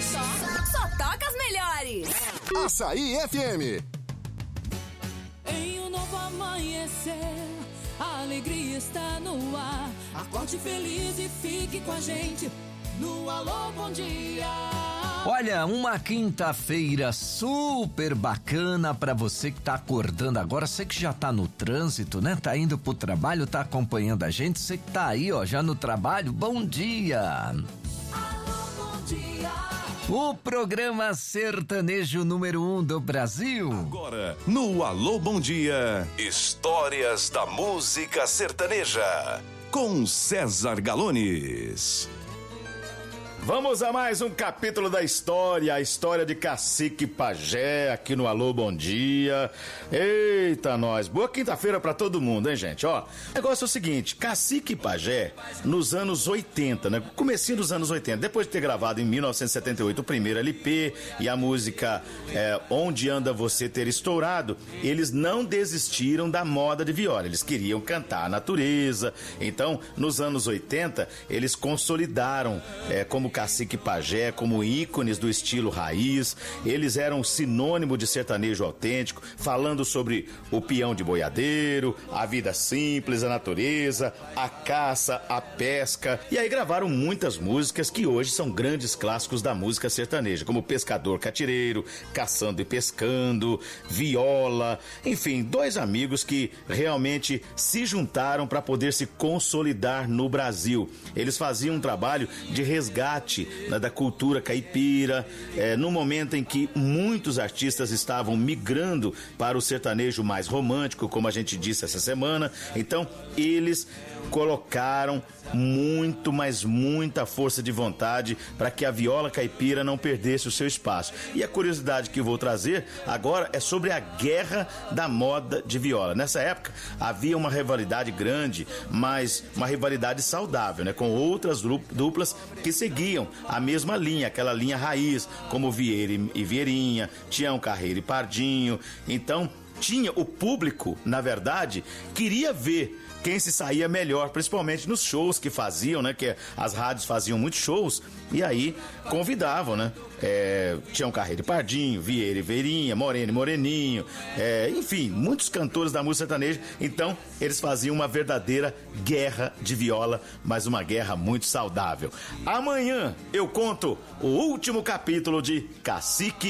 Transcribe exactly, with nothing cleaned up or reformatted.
Só, só toca as melhores. Açaí F M. Em um novo amanhecer, a alegria está no ar. Acorde feliz e fique com a gente no Alô Bom Dia. Olha, uma quinta-feira super bacana pra você que tá acordando agora, você que já tá no trânsito, né? Tá indo pro trabalho, tá acompanhando a gente, você que tá aí, ó, já no trabalho, bom dia! Alô Bom Dia. O programa sertanejo número um do Brasil. Agora, no Alô Bom Dia, histórias da música sertaneja, com César Galones. Vamos a mais um capítulo da história, a história de Cacique Pajé, aqui no Alô Bom Dia. Eita, nós, boa quinta-feira pra todo mundo, hein, gente? Ó, o negócio é o seguinte, Cacique Pajé, nos anos oitenta, né? Comecinho dos anos oitenta, depois de ter gravado em mil novecentos e setenta e oito o primeiro L P e a música é, Onde Anda Você ter estourado, eles não desistiram da moda de viola, eles queriam cantar a natureza. Então, nos anos oitenta, eles consolidaram é, como Cacique Pajé, como ícones do estilo raiz. Eles eram sinônimo de sertanejo autêntico, falando sobre o peão de boiadeiro, a vida simples, a natureza, a caça, a pesca. E aí gravaram muitas músicas que hoje são grandes clássicos da música sertaneja, como Pescador Catireiro, Caçando e Pescando, Viola, enfim, dois amigos que realmente se juntaram para poder se consolidar no Brasil. Eles faziam um trabalho de resgate Né, da cultura caipira, é, no momento em que muitos artistas estavam migrando para o sertanejo mais romântico, como a gente disse essa semana. Então eles colocaram muito, mas muita força de vontade para que a viola caipira não perdesse o seu espaço. E a curiosidade que eu vou trazer agora é sobre a guerra da moda de viola. Nessa época havia uma rivalidade grande, mas uma rivalidade saudável, né, com outras duplas que seguiam a mesma linha, aquela linha raiz, como Vieira e Vieirinha, Tião Carreiro e Pardinho. Então tinha o público, na verdade, queria ver quem se saía melhor, principalmente nos shows que faziam, né? Que as rádios faziam muitos shows e aí convidavam, né? É, Tião Carreiro e Pardinho, Vieira e Vieirinha, Moreno e Moreninho, é, enfim, muitos cantores da música sertaneja. Então eles faziam uma verdadeira guerra de viola, mas uma guerra muito saudável. Amanhã eu conto o último capítulo de Cacique